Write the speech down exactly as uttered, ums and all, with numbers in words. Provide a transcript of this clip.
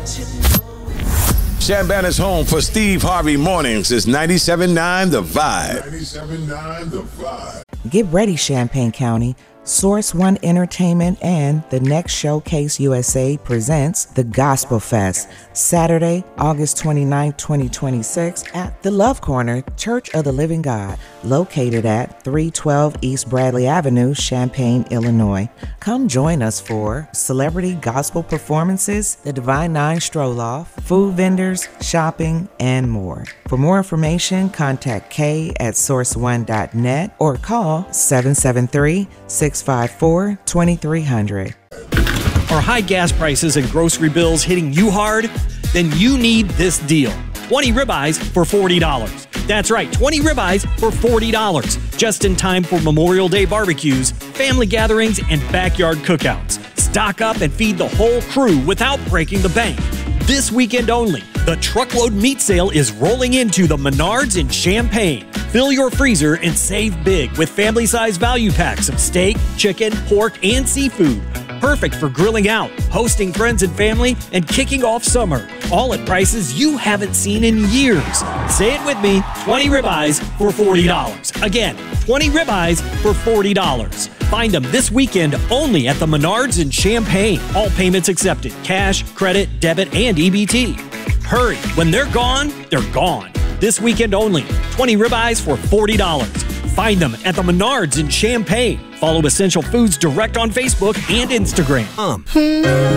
Champaign is home for Steve Harvey Mornings. It's ninety-seven point nine The Vibe. ninety-seven point nine The Vibe. Get ready, Champaign County. Source One Entertainment and The Next Showcase U S A presents the Gospel Fest, Saturday, August twenty-ninth, twenty twenty-six, at the Love Corner, Church of the Living God, located at three twelve East Bradley Avenue, Champaign, Illinois. Come join us for celebrity gospel performances, the Divine Nine Stroll-Off, food vendors, shopping, and more. For more information, contact Kay at source one dot net or call seven seven three, six five four, two three zero zero. Are high gas prices and grocery bills hitting you hard? Then you need this deal. twenty ribeyes for forty dollars. That's right, twenty ribeyes for forty dollars. Just in time for Memorial Day barbecues, family gatherings, and backyard cookouts. Stock up and feed the whole crew without breaking the bank. This weekend only, the truckload meat sale is rolling into the Menards in Champaign. Fill your freezer and save big with family-size value packs of steak, chicken, pork, and seafood. Perfect for grilling out, hosting friends and family, and kicking off summer. All at prices you haven't seen in years. Say it with me, twenty ribeyes for forty dollars. Again, twenty ribeyes for forty dollars. Find them this weekend only at the Menards in Champaign. All payments accepted, cash, credit, debit, and E B T. Hurry, when they're gone, they're gone. This weekend only, twenty ribeyes for forty dollars. Find them at the Menards in Champaign. Follow Essential Foods Direct on Facebook and Instagram. Um.